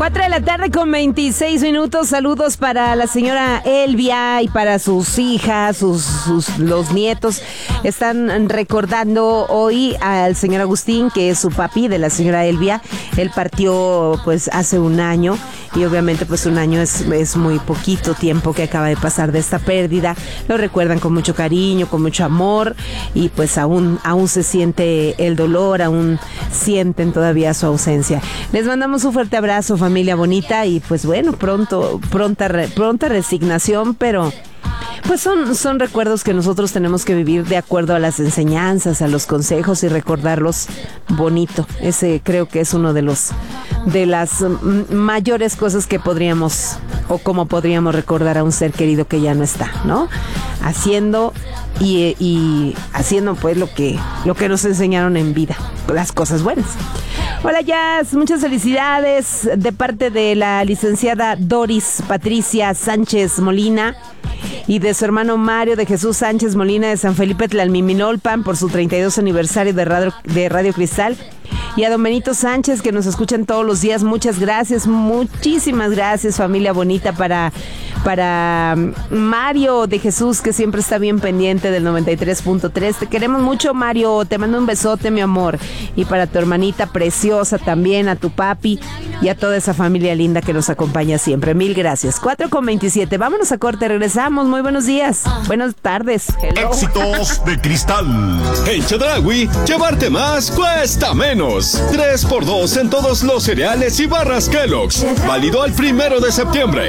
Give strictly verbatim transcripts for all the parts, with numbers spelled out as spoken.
cuatro de la tarde con veintiséis minutos. Saludos para la señora Elvia y para sus hijas, sus, sus los nietos. Están recordando hoy al señor Agustín, que es su papi de la señora Elvia. Él partió pues hace un año y obviamente pues un año es, es muy poquito tiempo que acaba de pasar de esta pérdida. Lo recuerdan con mucho cariño, con mucho amor y pues aún, aún se siente el dolor, aún sienten todavía su ausencia. Les mandamos un fuerte abrazo, familia bonita, y pues bueno, pronto, pronta, pronta resignación, pero pues son, son recuerdos que nosotros tenemos que vivir de acuerdo a las enseñanzas, a los consejos y recordarlos bonito. Ese creo que es uno de los de las mayores cosas que podríamos o como podríamos recordar a un ser querido que ya no está, ¿no? Haciendo y, y haciendo pues lo que lo que nos enseñaron en vida, las cosas buenas. Hola Jazz, muchas felicidades de parte de la licenciada Doris Patricia Sánchez Molina y de su hermano Mario de Jesús Sánchez Molina de San Felipe Tlalmiminolpan por su treinta y dos aniversario de Radio, de Radio Cristal. Y a don Benito Sánchez, que nos escuchan todos los días. Muchas gracias, muchísimas gracias, familia bonita. Para, para Mario de Jesús, que siempre está bien pendiente del noventa y tres punto tres. Te queremos mucho, Mario. Te mando un besote, mi amor. Y para tu hermanita preciosa también, a tu papi y a toda esa familia linda que nos acompaña siempre. Mil gracias. cuatro con veintisiete. Vámonos a corte, regresamos. Muy buenos días. Buenas tardes. Hello. Éxitos de Cristal. En Chedraui, llevarte más cuesta menos. tres por dos en todos los cereales y barras Kellogg's. Válido al primero de septiembre.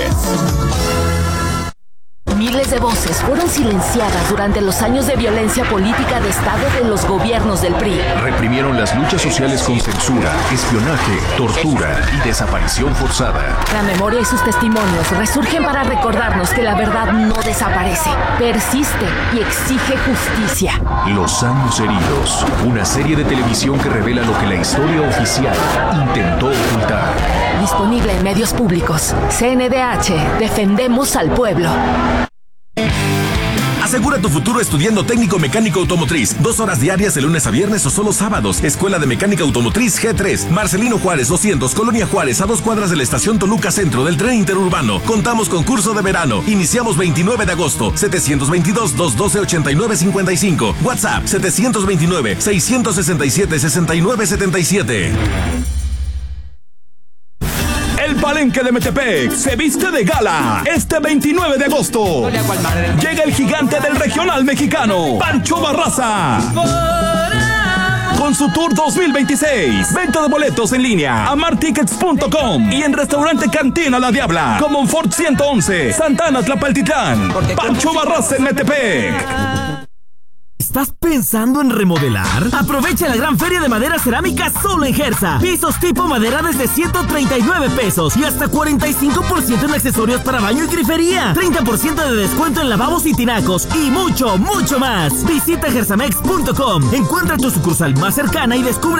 Miles de voces fueron silenciadas durante los años de violencia política de Estado de los gobiernos del P R I. Reprimieron las luchas sociales con censura, espionaje, tortura y desaparición forzada. La memoria y sus testimonios resurgen para recordarnos que la verdad no desaparece, persiste y exige justicia. Los años heridos, una serie de televisión que revela lo que la historia oficial intentó ocultar. Disponible en medios públicos. C N D H, defendemos al pueblo. Asegura tu futuro estudiando técnico mecánico automotriz. Dos horas diarias de lunes a viernes o solo sábados. Escuela de Mecánica Automotriz G tres. Marcelino Juárez doscientos, Colonia Juárez, a dos cuadras de la estación Toluca Centro del tren interurbano. Contamos con curso de verano. Iniciamos veintinueve de agosto. setecientos veintidós, doscientos doce, ochenta y nueve cincuenta y cinco. WhatsApp setecientos veintinueve, seiscientos sesenta y siete, sesenta y nueve setenta y siete. El Palenque de Metepec se viste de gala este veintinueve de agosto. Llega el gigante del regional mexicano, Pancho Barraza, con su Tour dos mil veintiséis. Venta de boletos en línea, amar tickets punto com y en Restaurante Cantina La Diabla, Comonfort ciento once, Santana Tlapaltitlán. Pancho Barraza en Metepec. ¿Estás pensando en remodelar? Aprovecha la gran feria de madera cerámica solo en Gersa. Pisos tipo madera desde ciento treinta y nueve pesos y hasta cuarenta y cinco por ciento en accesorios para baño y grifería. treinta por ciento de descuento en lavabos y tinacos y mucho, mucho más. Visita gersamex punto com. Encuentra tu sucursal más cercana y descubre